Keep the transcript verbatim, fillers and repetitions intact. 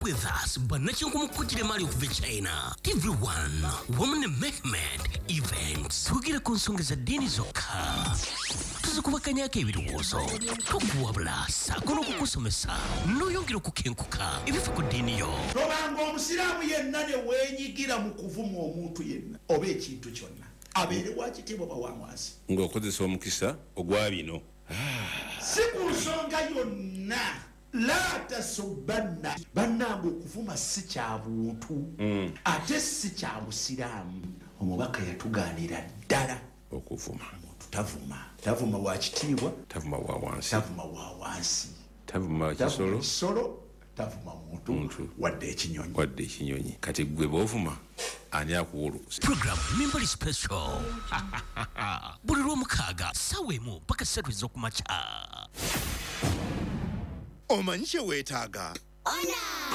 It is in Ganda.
With us, Banachin Kumukutile Mario of China. T V one, Woman Mehmet Events. Tugira Konsunga za dini zoka. Tuzukubakanya kebiruzo. Tukuwabla sakono kukusomesa. Noyongiro kukenkuka. Ibifu kudini yo. Robango omusiramu yenna ne weenyigira mu kuvuma omuntu yenna oba ekintu kyonna. Abeere wakitibwa bawamwasi. Ng'okozesa omukisa ogwabino. Si ku nsonga yonna. La tasubbanna bannange okuvuma si kya buntu mm. ate si kya busiraamu. Omubaka yatugaanira ddala okuvuma. Omuntu tavuma tavuma wa kitiibwa, tavuma wa wansi, tavuma wa wansi, tavuma kisolo, kisolo, tavuma muntu, muntu wadde ekinyonyi, wadde ekinyonyi. Kati gwe bw'ovuma ani akuwulukusa. Program Mimbali Special. Buli lw'omukaaga ssaawa emu paka ssatu ez'okumakya. Omanyi kye weetaaga? Ona!